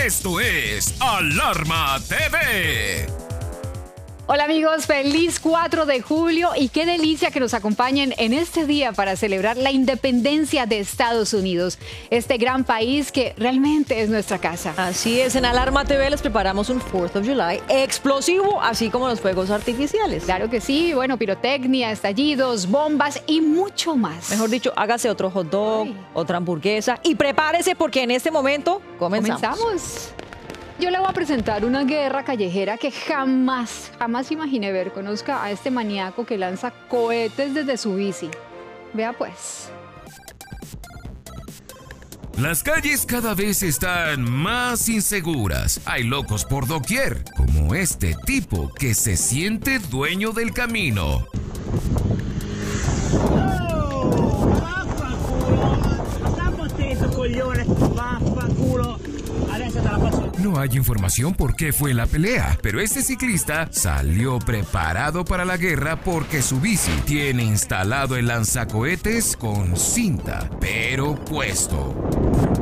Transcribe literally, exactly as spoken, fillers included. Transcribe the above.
Esto es Alarma T V. Hola amigos, feliz cuatro de julio y qué delicia que nos acompañen en este día para celebrar la independencia de Estados Unidos, este gran país que realmente es nuestra casa. Así es, en Alarma T V les preparamos un fourth of July explosivo, así como los fuegos artificiales. Claro que sí, bueno, pirotecnia, estallidos, bombas y mucho más. Mejor dicho, hágase otro hot dog, Ay. otra hamburguesa y prepárese porque en este momento comenzamos. Comenzamos. Yo le voy a presentar una guerra callejera que jamás, jamás imaginé ver. Conozca a este maníaco que lanza cohetes desde su bici. Vea pues. Las calles cada vez están más inseguras. Hay locos por doquier, como este tipo que se siente dueño del camino. No hay información por qué fue la pelea, pero este ciclista salió preparado para la guerra porque su bici tiene instalado el lanzacohetes con cinta, pero puesto.